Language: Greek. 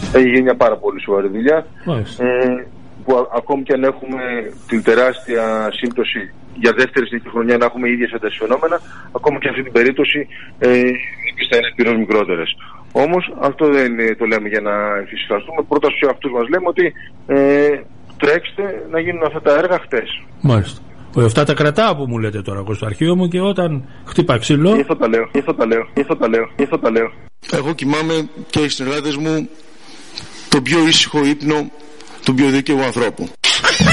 Έχει γίνει μια πάρα πολύ σοβαρή δουλειά. Που ακόμη και αν έχουμε την τεράστια σύμπτωση για δεύτερη συνεχή χρονιά να έχουμε ίδιες έντασες φαινόμενα, ακόμα και αυτή την περίπτωση οι θα είναι πυρός μικρότερες. Όμως αυτό δεν το λέμε για να εφησυχαστούμε. Πρώτα στους εαυτούς μας λέμε ότι τρέξτε να γίνουν αυτά τα έργα χτες. Μάλιστα. Αυτά τα κρατάω που μου λέτε τώρα στο αρχείο μου, και όταν χτύπα ξύλο. Αυτό τα λέω. Εγώ κοιμάμαι και οι συνεργάτες μου τον πιο ήσυχο ύπνο του πιο δίκαιου ανθρώπου.